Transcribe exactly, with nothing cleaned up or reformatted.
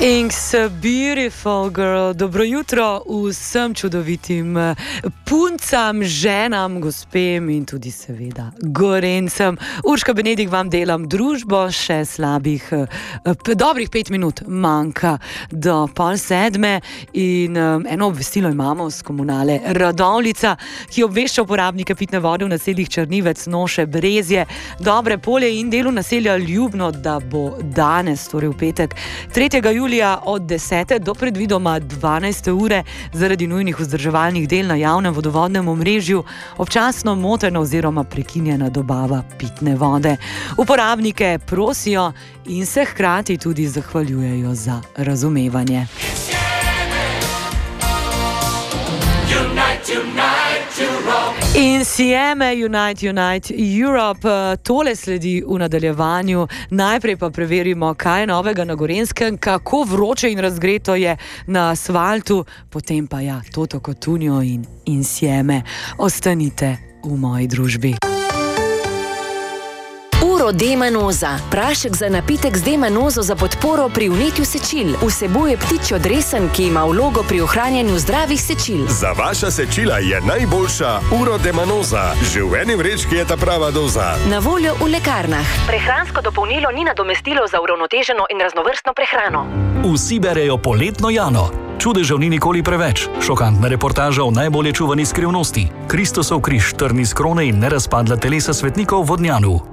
It's a beautiful girl. Dobro jutro vsem čudovitim puncam, ženam, gospem in tudi seveda Gorencem. Urška Benedik vam delam družbo, še slabih dobrih pet minut manjka do pol sedme in eno obvestilo imamo z komunale Radovljica, ki obvešča uporabnike pitne vode v naseljih Črnivec, Noše, Brezje, Dobre Polje in delu naselja Ljubno, da bo danes, torej v petek, tretjega julija od desete do predvidoma dvanajste ure zaradi nujnih vzdrževalnih del na javnem vodovodnem omrežju občasno motena oziroma prekinjena dobava pitne vode. Uporabnike prosijo in se hkrati tudi zahvaljujejo za razumevanje. In Sieme, Unite, Unite Europe, tole sledi v nadaljevanju. Najprej pa preverimo, kaj je novega na Gorenskem, kako vroče in razgreto je na asfaltu, potem pa ja, Toto Cotugno in, in Sieme. Ostanite v moji družbi. Uro D-manoza, prašek za napitek z D-manozo za podporo pri vnetju sečil. Vsebuje ptičjo dresen, ki ima vlogo pri ohranjanju zdravih sečil. Za vaša sečila je najboljša Uro D-manoza. Že v eni vrečki je ta prava doza. Na voljo v lekarnah. Prehransko dopolnilo ni nadomestilo za uravnoteženo in raznovrstno prehrano. Vsi berejo Poletno Jano. Čudežev ni nikoli preveč. Šokantna reportaža o najbolje čuvani skrivnosti. Kristusov križ, trni s krone in nerazpadla telesa svetnikov v Vodnjanu.